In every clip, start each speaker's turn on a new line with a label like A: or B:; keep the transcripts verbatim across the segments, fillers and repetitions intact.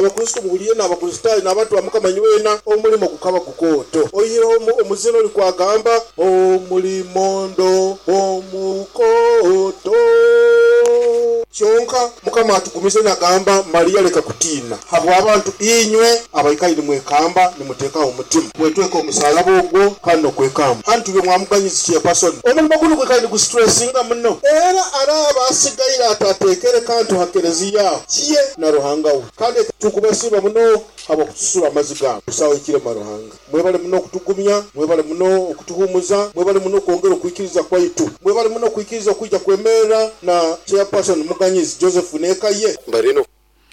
A: abakristo muliye n'abakristaayi n'abantu bamukama nywena omulimo gukaba gukoto oyira omuzino likwagamba omulimondo omukoto kyonka mukama atugumize nagamba Maria leka kutina habwa abantu inywe abayikaire mwekamba nimutekaho umutima mwetweka omusalaba ogwo kano kwekamba antu bye mwamuganyizi kye person omulimo guno kwekandi ku stressinga muno era araba asigaira atatekere kantu hakereziya kiye na ruhanga we kandi tukubasiba muno abo kutusula amaziga kusawo ikire maruhanga mwebale muno kutugumya mwebale muno okutuhumuza mwebale muno kwongera kwikiriza kwaitu mwebale muno kwikiriza kujja kwemera na chairperson muganyizi Joseph Nekaye
B: Barino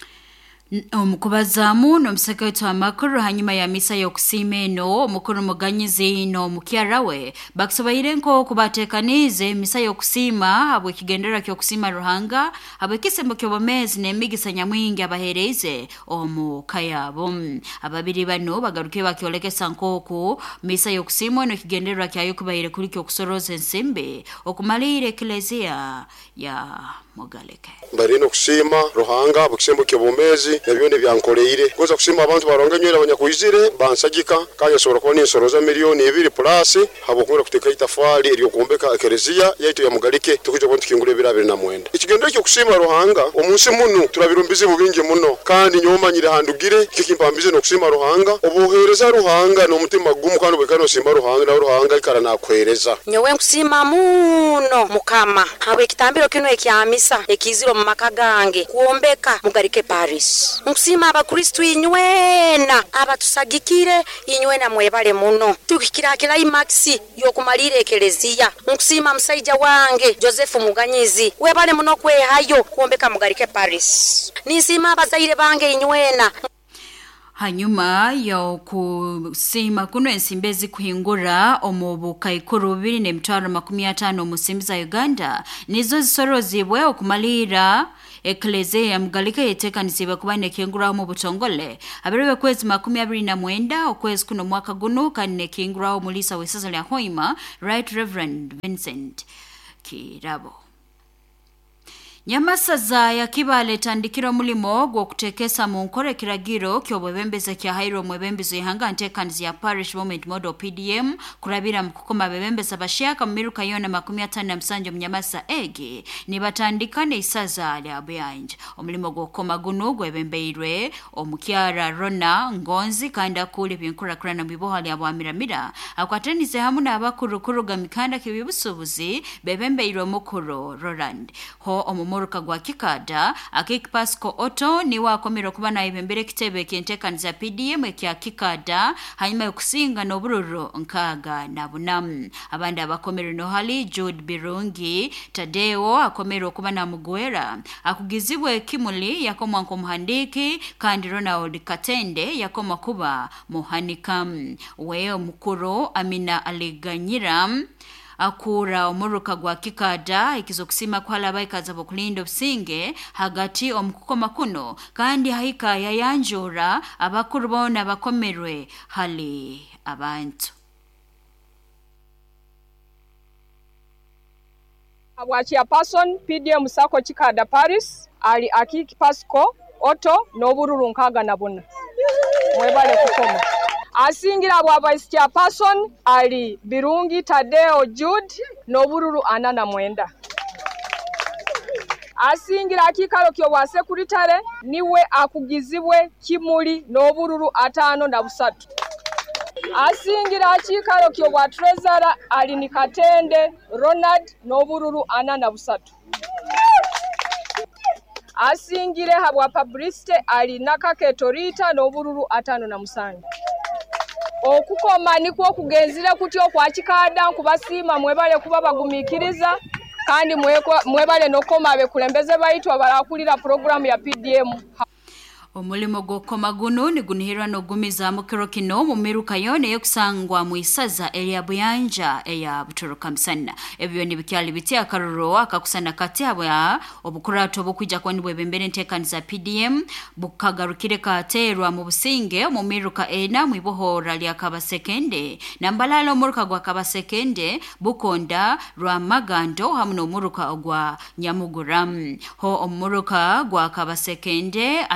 C: omukubazamu n'omuseka wa makuru hanyuma ya misa y'okusima eno omukuru muganyizi n'omukyara we bakusobaire nko kubatekanize misa y'okusima abwe kigendera ky'okusima Ruhanga abwe kisembo ky'obumezi n'emigisa nyamwingi abahereze omukayabo ababiri bano bagaruke bakyolekesa nkoku misa y'okusima no kigendera kyayo kubaire kuli ky'okusoroza ensimbi okumalire eklezia ya Mogaleke
B: Barino kusima Ruhanga bukisembo ky'obumezi ebyone byankoleire koza kusima abantu baronga nywera abanyakuizire bansagika kaya sobora kubona insoroza miliyoni ebiri plus habo kumira kuteka itafali eriyo kuombeka eklezia yaitu ya Mugalike tukuje bonti kingure birabiri na mwenda ikigendo cyo kusima Ruhanga umunsi muno turabirumbize bubinge muno kandi nyomanyire handugire kikimpambize no kusima Ruhanga obuhereza Ruhanga no mutima gumu kandi bwekano simba Ruhanga na Ruhanga ikara nakwereza
D: nyowe kusima muno mukama hawe kitambiro kino ekyamisa ekiziro mu makagange kuombeka Mugalike Paris nkusima abakristo inywena abatusagikire inywena mwebale muno tukikira climax yokumalira eklezia nkusima musaija wange Joseph Muganyizi webale muno kwehayo kuombeka Mugalike Paris nisima abazaire bange inywena
C: hanyuma ya kusima kuno ensimbezi kuhingura omubuka ikuru bibiri n'emitwaro makumi atano musimbiza Uganda nizo zisorozibwe okumalira eklezia ya Mugalike yetekanisiba kubane kingura mu butongole aberewe kwezi makumi abiri na mwenda okwezi kuno mwaka guno kanne kingura omulisa wesasa lya Hoima Right Reverend Vincent Kirabo Nyamasaza ya Kibale tandikiro mulimo gwo kutekesa mu nkore kiragiro ky'obwebembeze kya Hairo mwebembezo ihanga ntekanzi ya Parish Moment Model P D M kurabira mukukoma bebembeza bashaka mumiruka yona makumi atano na msanjo mnyamasa ege ni batandikane isaza lya Buyanja omulimo gwo koma guno gwebembeirwe omukyara Rona Ngonzi kanda kule byinkura kurana biboha lya bwamiramira akwatenize hamu na abakurukuru gamikanda kibibusubuzi bebembeirwe mukuru Roland ho omu Muruka gwa Kikada akikipasco Otto ni wakomero kuba na ibembere kitebe kentekaniza P D M ekya Kikada hanyuma yokusinga n'obururu nkaga na bunam abandi abakomero no hali Jude Birungi Tadeo akomero kuba na Mugwera akugizibwe Kimuli yakoma nko muhandiki kandi Ronald Katende yakoma kuba muhanikam weo mukuru Amina Aliganyiram akura omuruka gwa Kikada ikizokusima kwa labaika bo kulindo businge hagati omukukoma kuno kandi haika yayanjura abakuru bona bakomerwe hali abantu
E: Abwachia person P D M Sako Kikada Paris ali akiki Pasco Otto n'obururu nkaga nabuna mwebale kukoma asingira abo vice chairperson ali Birungi Tadeo Jude n'obururu anana mwenda asingira akikalo kyo bwa secretary niwe akugizibwe Kimuli n'obururu atano na busatu asingira akikalo kyo bwa treasurer ali ni Katende Ronald n'obururu anana na busatu asingire habwa publicity ali Nakaketorita n'obururu atano na musanju okukoma nikwo kugenzira kutyo kwa Kikada kubasima mwebale kuba bagumikiriza kandi mwebale nokoma abe kulembeze baitwa barakulira program ya P D M
C: omulimo gokoma guno ni gunihirwa no gumiza mukiro kino mu miruka yone yokusangwa mu isaza eya Buyanja eya Buturuka Msana ebyo ni bikyali biti akaruro akakusana kati abo ya obukurato bukujja kwani bwebembere ntekaniza P D M bukagarukire katerwa mu businge mu miruka ena mu ibohora lya Kabasekende nambalalo muruka gwa Kabasekende bukonda rwa Magando hamno muruka ogwa Nyamuguram ho omuruka gwa Kabasekende aliga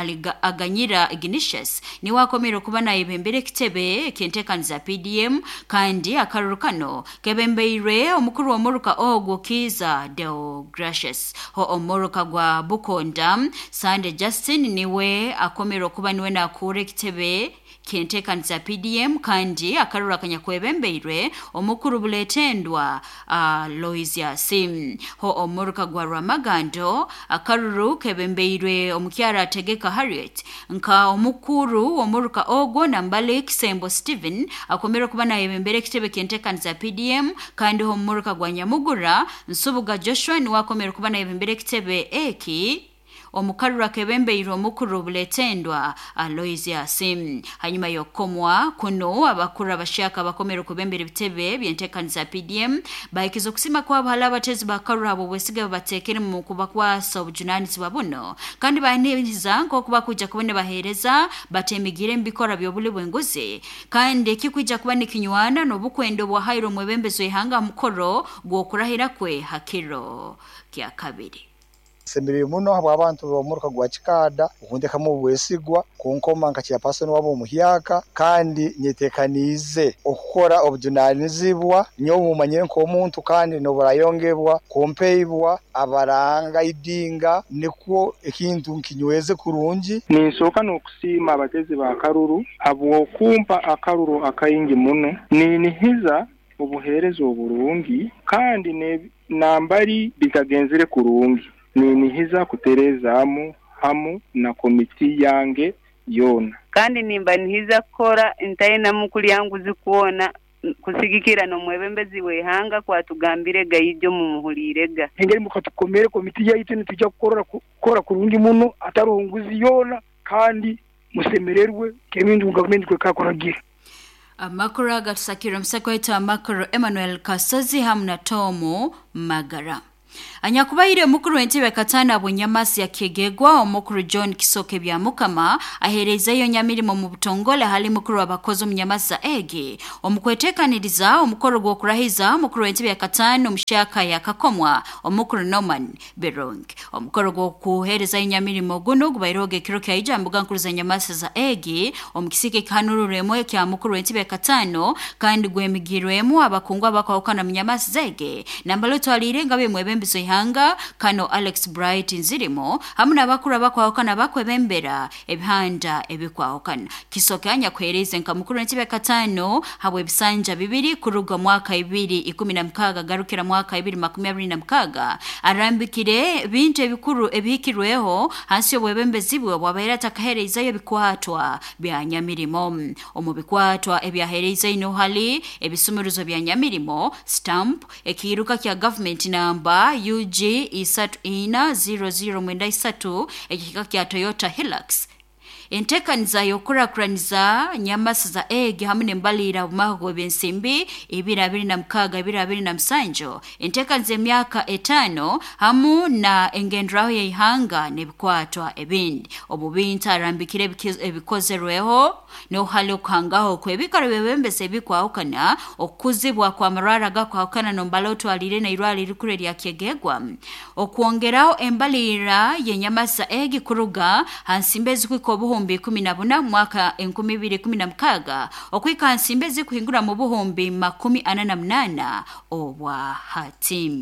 C: aganyira Ignatius niwe akomera kuba nayebembere kitebe kentekaniza P D M kandi akaruru kano kebembeire omukuru wa Muruka ogwo Kiza Deo Gracious ho omuruka gwa Bukonda Sande Justin niwe akomera kuba niwe nakure kitebe kentekaniza P D M kandi akarura kanya kwebembeire omukuru buletendwa uh, Loisia Sim ho omuruka gwa Ramagando akaruru kebembeire omukyara Tegeka Harriet nka omukuru omuruka ogwo nambale Kisembo Steven akomera kuba na yebembere kitebe kentekaniza P D M kandi ho omuruka gwa Nyamugura Nsubuga Joshua ni wakomera kuba na yebembere kitebe eki omukarura kebembeire omukuru buletendwa Aloisia Sim hanyuma yokomwa kuno abakuru abashaka bakomera kubembere bitebe byentekaniza P D M bayikizo kusima kwa bahala batezi bakarura abo bwesiga batekere mu kuba kwa sobjunanizi babuno kandi banebiza nko kuba kuja kubone bahereza batemigire mbikora byobuli bwenguze kandi kikwijja kuba nikinywana no bukwendo bwa Hairo mwebembezo ihanga mukoro gwo kurahira kwe hakiro kya kabiri
F: Semere muno habo abantu bomuruka gwa Kikada ukunde kamo bwesigwa kunkoma nkakya pasoni wabo muhyaka kandi nyetekanize okukora obujunanizibwa nyo mumanyire nko omuntu kandi no barayongebwa kompeibwa abaranga idinga niko ekintu nkinyweze kurungi
G: ninsoka no kusima abatezi ba Karuru abo kumpa akaruru akayingi muno ninihiza ubuherezo burungi kandi ne nambari bikagenzere kurungi ninihiza kuterezamu hamu na komiti yange yona
H: kandi nimba nihiza kora ntayina mukuli yangu zikuona kusigikira no mwebembezi wehanga kwatugambire gayijo mu muhulirega
G: engeri mukatukomere komiti yaitu nitujja gukora gukora kurungi muno atarunguzi yona kandi musemererwe kemindu government kwe kakoragira
C: amakuru agatusakira msekweta amakuru Emmanuel Kasozi hamna Tomu Magara Anyakubaire mukuru wentebe katana bunyamasi ya Kegegwa omukuru John Kisoke bya Mukama ahereza yo nyamirimo mu butongole hali mukuru abakozo munyamasa ege omukwetekaniriza omukoro gwo kurahiza mukuru wentebe ya katano mushaka ya Kakomwa omukuru Norman Berong omukoro gwo kuhereza inyamirimo guno gubairoge kiro kya ijambuga nkuruza nyamasa za ege omukisike kanururemo kya mukuru wentebe ya katano kandi gwemigirwemo abakungwa bakawukana munyamasa zege nambalo twalirenga be mwebembe Zoihanga kano Alex Bright nzirimo hamuna abakura bakwahokana bakwebembera ebihanda ebikwahokana Kisoke anya kwereze nka mukuru ntibe katano habwe bisanja bibiri kuruga mwaka ibiri ikumi na mkaga garukira mwaka ibiri makumi abiri na mkaga arambikire bintu ebikuru ebihikirweho hansi obwebembezibwe bwabaira takahereza yo bikwatwa bya nyamirimo omubikwatwa ebyahereza ino hali ebisumuruzo bya nyamirimo stamp ekiruka kya government namba U G isatu ina zero zero mwenda isatu ekika kya Toyota Hilux entekaniza yokura kuraniza nyamasa za ege hamune mbalira bumago bensimbi ibira abiri na mkaga ibira abiri na msanjo entekaniza emyaka etano hamu na engendraho ya ihanga nebikwatwa ebindi obubinta arambikire ebikozerweho no halo kangaho kwebikaro bebembese bikwahukana okuzibwa kwa marara gakwahukana no mbaloto alire na irwali rikure lya Kegegwa okuongeraho embalira ye nyamasa ege kuruga hansimbezi kwiko buhumbi kumi na buna mwaka enkumi ibiri kumi na mkaga okwika hansimbezi kuhingura mu buhumbi makumi ana na mnana obwa hatim.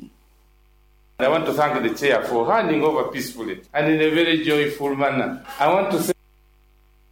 I: I want to thank the chair for handing over peacefully and in a very joyful manner. I want to say